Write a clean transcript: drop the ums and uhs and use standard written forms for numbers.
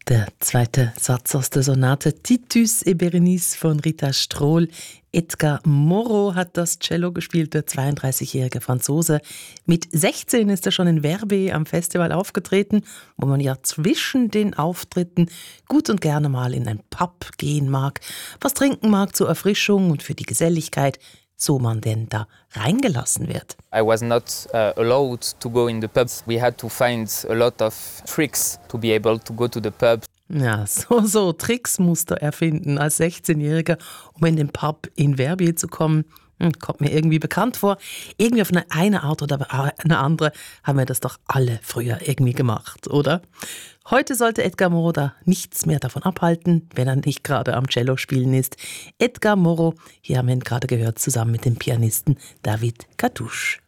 Der zweite Satz aus der Sonate Titus et Berenice von Rita Strohl. Edgar Moreau hat das Cello gespielt, der 32-jährige Franzose. Mit 16 ist er schon in Verbier am Festival aufgetreten, wo man ja zwischen den Auftritten gut und gerne mal in ein Pub gehen mag, was trinken mag zur Erfrischung und für die Geselligkeit, so man denn da reingelassen wird. I was not allowed to go in the pubs. We had to find a lot of tricks to be able to go to the pub. Ja, so Tricks musste er erfinden als 16-Jähriger, um in den Pub in Verbier zu kommen. Kommt mir irgendwie bekannt vor. Irgendwie auf eine Art oder eine andere haben wir das doch alle früher irgendwie gemacht, oder? Heute sollte Edgar Moreau da nichts mehr davon abhalten, wenn er nicht gerade am Cello spielen ist. Edgar Moreau, hier haben wir ihn gerade gehört, zusammen mit dem Pianisten David Cartouche.